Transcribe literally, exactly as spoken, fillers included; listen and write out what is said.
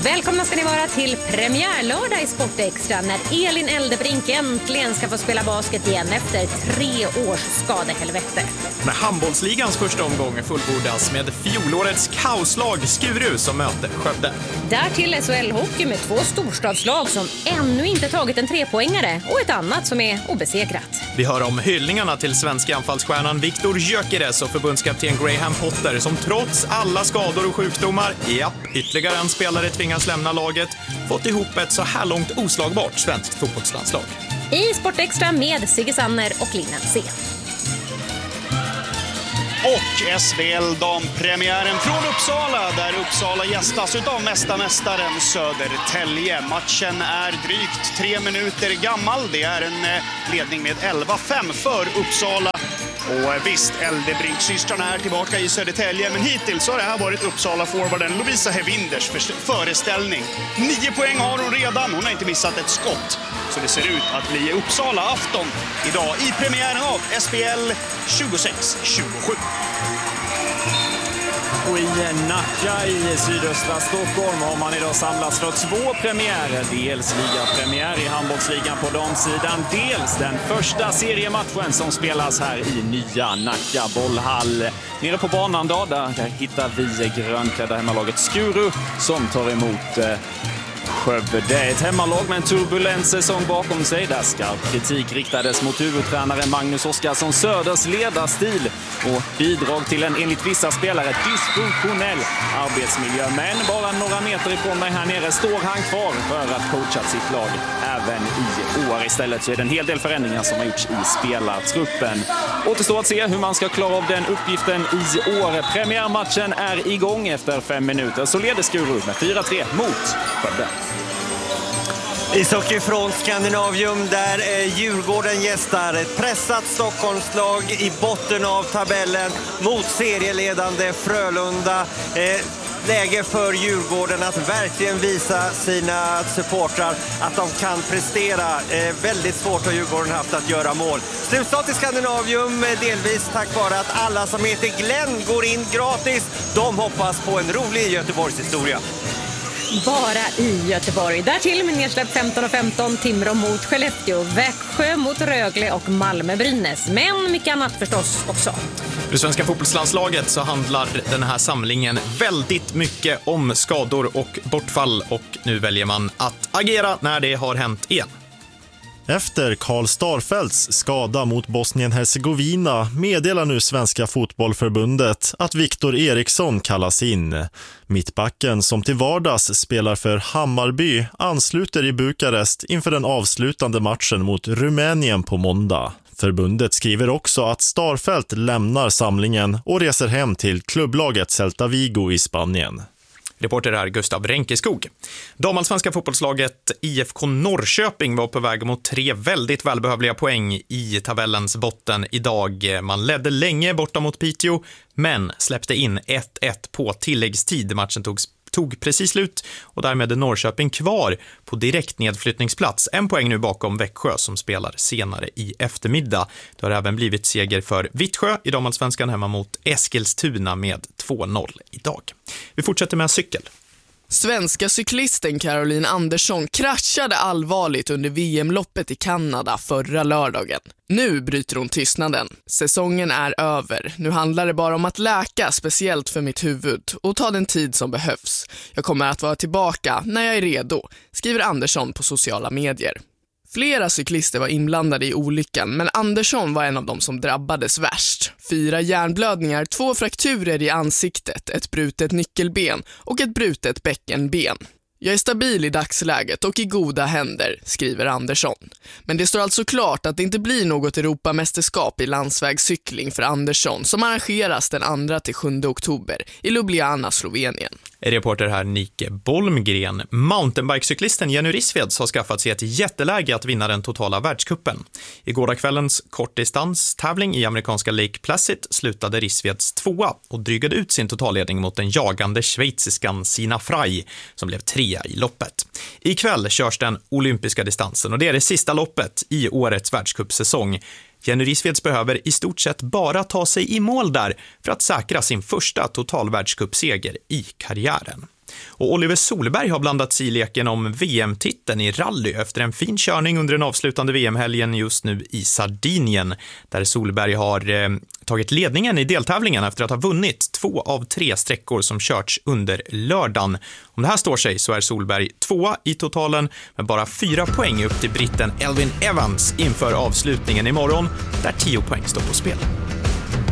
Välkomna ska ni vara till premiärlördag i Sportextra när Elin Eldebrink äntligen ska få spela basket igen efter tre års skadehelvete. Med handbollsligans första omgång fullbordas med fjolårets kaoslag Skuru som möter Skövde. Därtill S H L-hockey med två storstadslag som ännu inte tagit en trepoängare och ett annat som är obesegrat. Vi hör om hyllningarna till svenska anfallsstjärnan Viktor Gyökeres och förbundskapten Graham Potter som trots alla skador och sjukdomar, japp, ytterligare en spelare tvingas lämna laget, fått ihop ett så här långt oslagbart svenskt fotbollslandslag. I Sportextra med Sigge Sanner och Linnen C. Och S V L-dampremiären från Uppsala, där Uppsala gästas utav mästarmästaren Södertälje. Matchen är drygt tre minuter gammal. Det är en ledning med elva fem för Uppsala. Och visst, Eldebrink-systrarna är tillbaka i Södertälje, men hittills har det här varit Uppsala-forwarden Lovisa Hevinders föreställning. Nio poäng har hon redan, hon har inte missat ett skott. Så det ser ut att bli Uppsala-afton idag i premiären av S P L tjugosex tjugosju. Och i Nacka i sydöstra Stockholm har man idag samlats för två premiärer. Dels ligapremiär i handbollsligan på damsidan. Dels den första seriematchen som spelas här i nya Nacka bollhall. Nere på banan då, där, där hittar vi grönklädda hemmalaget Skuru som tar emot eh, Skövde. Det är ett hemmalag med en turbulent säsong bakom sig där skarp kritik riktades mot huvudtränaren Magnus Oskarsson Söders ledarstil och bidrag till en enligt vissa spelare dysfunktionell arbetsmiljö. Men bara några meter ifrån mig här nere står han kvar för att coacha sitt lag även i år. Istället så är det en hel del förändringar som har gjorts i spelartruppen. Återstår att se hur man ska klara av den uppgiften i år. Premiärmatchen är igång efter fem minuter, så leder Skuru med fyra tre mot Skövde. Ishockey från Skandinavium där eh, Djurgården gästar ett pressat Stockholmslag i botten av tabellen mot serieledande Frölunda. Eh, läge för Djurgården att verkligen visa sina supportrar att de kan prestera. Eh, väldigt svårt har Djurgården haft att göra mål. Slutstart i Skandinavium eh, delvis tack vare att alla som heter Glenn går in gratis. De hoppas på en rolig Göteborgshistoria. Bara i Göteborg. Därtill med nedsläpp femton och femton, Timrå mot Skellefteå, Växjö mot Rögle och Malmö-Brynäs. Men mycket annat förstås också. För det svenska fotbollslandslaget så handlar den här samlingen väldigt mycket om skador och bortfall. Och nu väljer man att agera när det har hänt igen. Efter Karl Starfelts skada mot Bosnien-Hercegovina meddelar nu Svenska fotbollförbundet att Viktor Eriksson kallas in. Mittbacken som till vardags spelar för Hammarby ansluter i Bukarest inför den avslutande matchen mot Rumänien på måndag. Förbundet skriver också att Starfelt lämnar samlingen och reser hem till klubblaget Celta Vigo i Spanien. Reporter är Gustav Ränkeskog. Damallsvenska fotbollslaget I F K Norrköping var på väg mot tre väldigt välbehövliga poäng i tabellens botten idag. Man ledde länge borta mot Piteå men släppte in ett ett på tilläggstid. Matchen togs tog precis slut och därmed är Norrköping kvar på direkt nedflyttningsplats. En poäng nu bakom Växjö som spelar senare i eftermiddag. Det har även blivit seger för Vittsjö i damallsvenskan hemma mot Eskilstuna med två noll idag. Vi fortsätter med cykel. Svenska cyklisten Caroline Andersson kraschade allvarligt under V M-loppet i Kanada förra lördagen. Nu bryter hon tystnaden. Säsongen är över. Nu handlar det bara om att läka, speciellt för mitt huvud, och ta den tid som behövs. Jag kommer att vara tillbaka när jag är redo, skriver Andersson på sociala medier. Flera cyklister var inblandade i olyckan, men Andersson var en av dem som drabbades värst. Fyra hjärnblödningar, två frakturer i ansiktet, ett brutet nyckelben och ett brutet bäckenben. Jag är stabil i dagsläget och i goda händer, skriver Andersson. Men det står alltså klart att det inte blir något Europamästerskap i landsvägscykling för Andersson som arrangeras den andra till sjunde oktober i Ljubljana, Slovenien. Reporter här Nike Bolmgren. Mountainbikecyklisten Jenny Rissveds har skaffat sig ett jätteläge att vinna den totala världscupen. I gårdagskvällens kortdistanstävling i amerikanska Lake Placid slutade Rissveds tvåa och drygade ut sin totalledning mot den jagande schweiziskan Sina Frey som blev trea i loppet. Ikväll körs den olympiska distansen och det är det sista loppet i årets världscupsäsong. Jenny Rissveds behöver i stort sett bara ta sig i mål där för att säkra sin första totalvärldscupseger i karriären. Och Oliver Solberg har blandat sig i leken om V M-titeln i rally efter en fin körning under den avslutande V M-helgen just nu i Sardinien, där Solberg har eh, tagit ledningen i deltävlingen efter att ha vunnit två av tre sträckor som körts under lördagen. Om det här står sig så är Solberg tvåa i totalen med bara fyra poäng upp till britten Elfyn Evans inför avslutningen imorgon, där tio poäng står på spel.